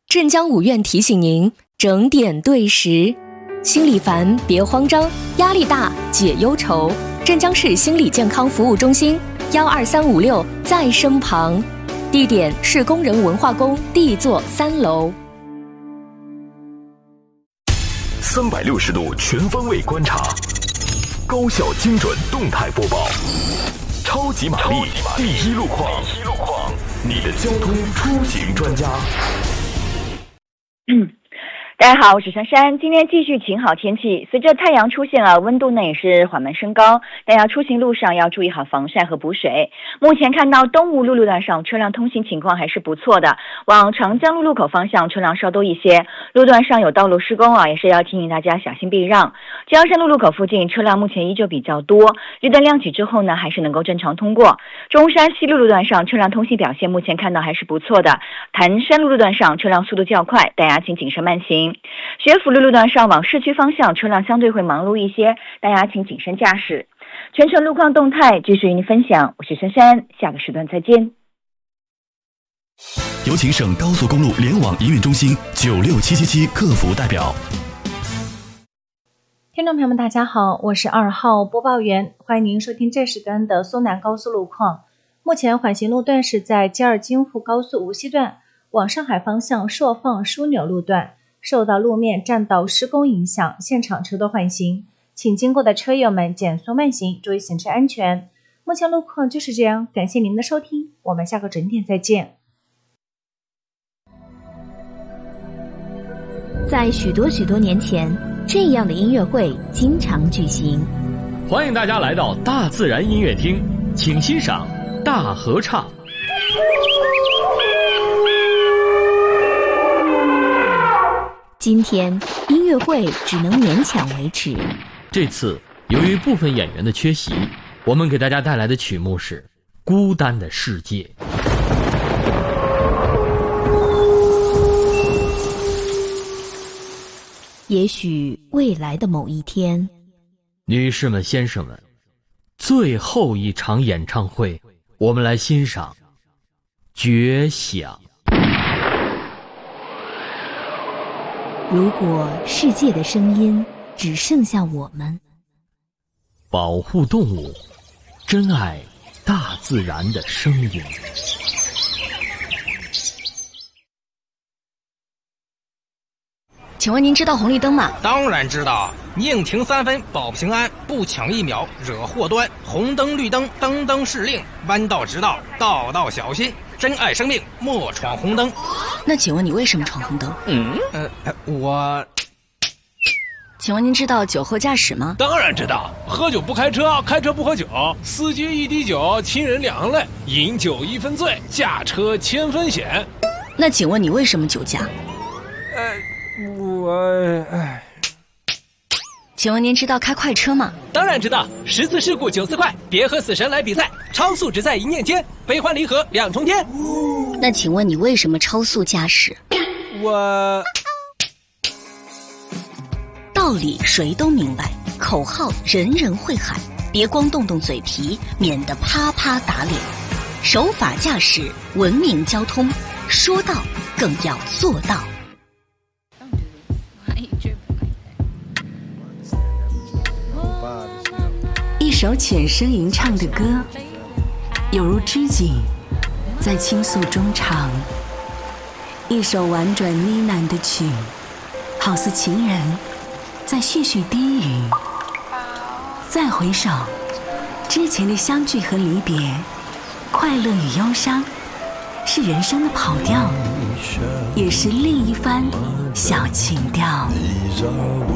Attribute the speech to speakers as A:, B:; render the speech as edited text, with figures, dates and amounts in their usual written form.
A: 镇江五院提醒您整点对时，心里烦别慌张，压力大解忧愁。镇江市心理健康服务中心12356在身旁，地点是工人文化宫D座3楼。
B: 360度全方位观察，高效精准动态播报，超级玛丽第一路况，你的交通出行专家。
C: 大家好，我是珊珊。今天继续晴好天气，随着太阳出现了，温度呢也是缓慢升高，大家出行路上要注意好防晒和补水。目前看到东吴路路段上车辆通行情况还是不错的，往长江路路口方向车辆稍多一些，路段上有道路施工也是要提醒大家小心避让。江山路路口附近车辆目前依旧比较多，绿灯亮起之后呢还是能够正常通过。中山西路路段上车辆通行表现目前看到还是不错的，潭山路路段上车辆速度较快，大家请谨慎慢行。学府路路段上往市区方向车辆相对会忙碌一些，大家请谨慎驾驶。全程路况动态继续与您分享，我是珊珊，下个时段再见。
D: 有请省高速公路联网营运中心96777客服代表。
E: 听众朋友们大家好，我是2号播报员，欢迎您收听这时段的苏南高速路况。目前缓行路段是在吉尔京沪高速无锡段往上海方向朔放枢纽路段，受到路面占道施工影响，现场车多缓行，请经过的车友们减速慢行，注意行车安全。目前路况就是这样，感谢您的收听，我们下个准点再见。
F: 在许多年前，这样的音乐会经常举行。
G: 欢迎大家来到大自然音乐厅，请欣赏大合唱。
F: 今天音乐会只能勉强维持。
G: 这次由于部分演员的缺席，我们给大家带来的曲目是《孤单的世界》。
F: 也许未来的某一天，
G: 女士们先生们，最后一场演唱会，我们来欣赏《绝响》。
F: 如果世界的声音只剩下我们，
G: 保护动物，珍爱大自然的声音。
H: 请问您知道红绿灯吗？
I: 当然知道，宁停3分保平安，不抢1秒惹祸端。红灯绿灯灯灯是令，弯道直道道道小心，珍爱生命莫闯红灯。
H: 那请问你为什么闯红灯？请问您知道酒后驾驶吗？
J: 当然知道，喝酒不开车，开车不喝酒，司机1滴酒，亲人2泪，饮酒1分醉，驾车1000分险。
H: 那请问你为什么酒驾？请问您知道开快车吗？
J: 当然知道，10次事故9次快，别和死神来比赛，超速只在一念间，悲欢离合2重天。
H: 那请问你为什么超速驾驶？道理谁都明白，口号人人会喊，别光动动嘴皮，免得啪啪打脸。守法驾驶，文明交通，说到更要做到。
K: 一首浅声吟唱的歌，有如知己在倾诉衷肠；一首婉转呢喃的曲，好似情人在絮絮低语。再回首，之前的相聚和离别，快乐与忧伤，是人生的跑调，也是另一番小情调。